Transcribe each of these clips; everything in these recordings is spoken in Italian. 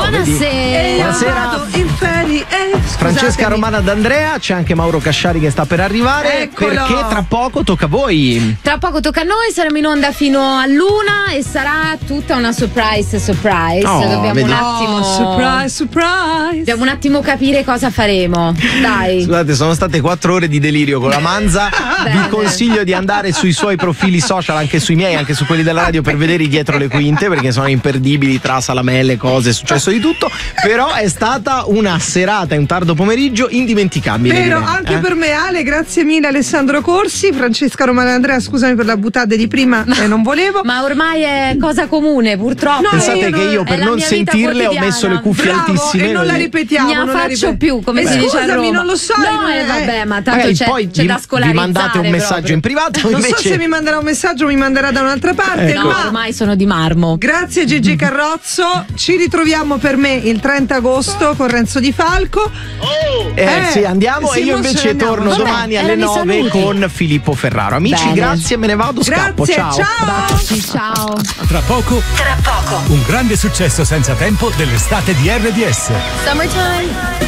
Buonasera. In ferie. Francesca Romana D'Andrea, c'è anche Mauro Casciari che sta per arrivare. Eccolo. Perché tra poco tocca a voi. Tra poco tocca a noi, saremo in onda fino all'una e sarà tutta una surprise. Dobbiamo vedi. un attimo. Surprise. Dobbiamo un attimo capire cosa faremo. Dai. Scusate, sono state 4 ore di delirio con la Manza. Vi consiglio di andare sui suoi profili social, anche sui miei, anche su quelli della radio, per vedere dietro le quinte, perché sono imperdibili, tra salamelle, cose, è successo di tutto. Però è stata una serata e un tardo pomeriggio indimenticabile. Vero, anche per me, Ale, grazie mille Alessandro Corsi. Francesca Romana D'Andrea, scusami per la buttata di prima, non volevo. Ma ormai è cosa comune, purtroppo. Pensate che io per non sentirle ho messo le cuffie altissime. E non la ripetiamo. Non la faccio più, come si dice a Roma. Scusami, non lo so. Vabbè, ma tanto c'è da scolarizzare. Vi mandate un messaggio in privato. Non invece... so se mi manderà un messaggio o mi manderà da un'altra parte. No, ma ormai sono di marmo. Grazie Gigi Carrozzo. Ci ritroviamo per me il 30 agosto con Renzo Di Falco. Sì, andiamo. E io invece torno domani alle 9 con Filippo Ferraro. Amici, Bene. grazie, me ne vado. Scappo. Ciao. Baci, ciao. Tra poco, un grande successo senza tempo dell'estate di RDS. Summertime.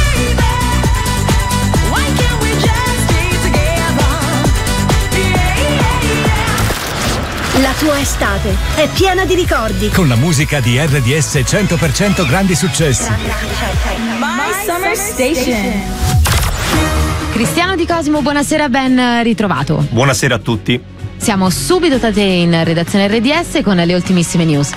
La tua estate è piena di ricordi. Con la musica di RDS 100% grandi successi. My Summer Station. Cristiano Di Cosimo, buonasera, ben ritrovato. Buonasera a tutti. Siamo subito da te in redazione RDS con le ultimissime news.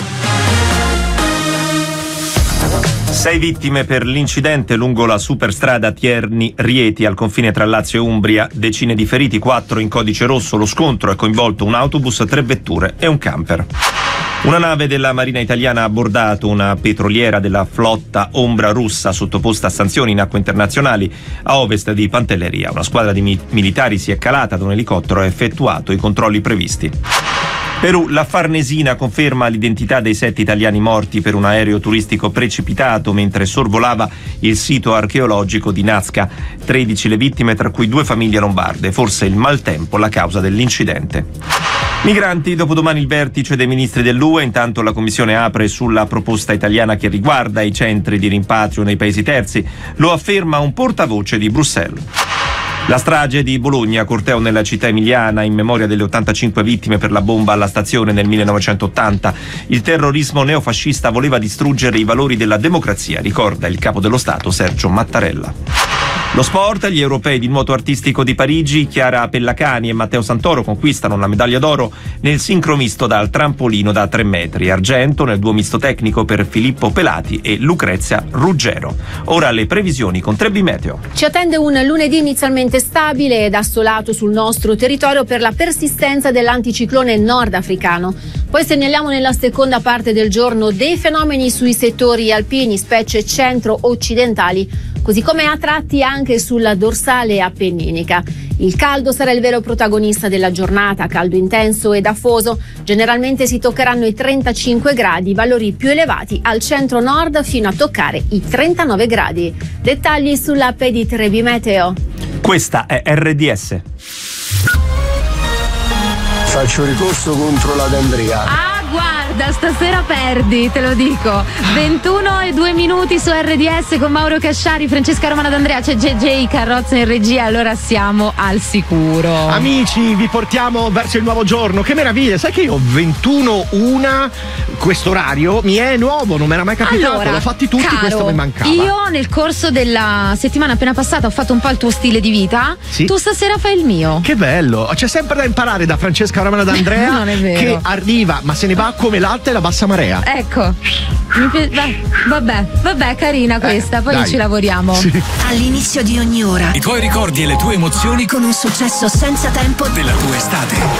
6 vittime per l'incidente lungo la superstrada Terni-Rieti al confine tra Lazio e Umbria, decine di feriti, 4 in codice rosso. Lo scontro ha coinvolto un autobus, 3 vetture e un camper. Una nave della Marina Italiana ha abbordato una petroliera della flotta ombra russa sottoposta a sanzioni in acque internazionali a ovest di Pantelleria. Una squadra di militari si è calata da un elicottero e ha effettuato i controlli previsti. Perù, la Farnesina conferma l'identità dei 7 italiani morti per un aereo turistico precipitato mentre sorvolava il sito archeologico di Nazca. 13 le vittime, tra cui 2 famiglie lombarde. Forse il maltempo la causa dell'incidente. Migranti, dopodomani il vertice dei ministri dell'UE, intanto la Commissione apre sulla proposta italiana che riguarda i centri di rimpatrio nei paesi terzi. Lo afferma un portavoce di Bruxelles. La strage di Bologna, corteo nella città emiliana in memoria delle 85 vittime per la bomba alla stazione nel 1980. Il terrorismo neofascista voleva distruggere i valori della democrazia, ricorda il capo dello Stato Sergio Mattarella. Lo sport, gli europei di nuoto artistico di Parigi, Chiara Pellacani e Matteo Santoro conquistano la medaglia d'oro nel sincro misto dal trampolino da 3 metri, argento nel duo misto tecnico per Filippo Pelati e Lucrezia Ruggero. Ora le previsioni con Trebi Meteo. Ci attende un lunedì inizialmente stabile ed assolato sul nostro territorio per la persistenza dell'anticiclone nordafricano. Poi segnaliamo nella seconda parte del giorno dei fenomeni sui settori alpini, specie centro-occidentali, così come a tratti anche sulla dorsale appenninica. Il caldo sarà il vero protagonista della giornata, caldo intenso ed afoso. Generalmente si toccheranno i 35 gradi, valori più elevati al centro-nord fino a toccare i 39 gradi. Dettagli sull'app di Trebi Meteo. Questa è RDS. Faccio ricorso contro la D'Andrea. Guarda, stasera perdi, te lo dico. 21:02 su RDS con Mauro Casciari, Francesca Romana D'Andrea, c'è JJ Carrozza in regia, allora siamo al sicuro. Amici, vi portiamo verso il nuovo giorno, che meraviglia, sai che io 21:01 questo orario mi è nuovo, non mi era mai capitato, Allora, l'ho fatti tutti, caro, questo mi mancava. Io nel corso della settimana appena passata ho fatto un po' il tuo stile di vita, Sì? Tu stasera fai il mio. Che bello, c'è sempre da imparare da Francesca Romana D'Andrea. Non è vero. Che arriva, ma se ne va come l'alta e la bassa marea. Ecco, vabbè, carina questa, poi dai. ci lavoriamo. Sì. All'inizio di ogni ora. I tuoi ricordi e le tue emozioni Con un successo senza tempo della tua estate.